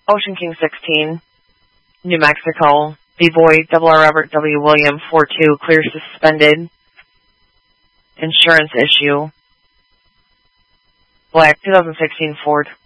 Ocean King 16, New Mexico. B-Boy, Double R Robert W. William 42, clear suspended. Insurance issue. Black 2016 Ford.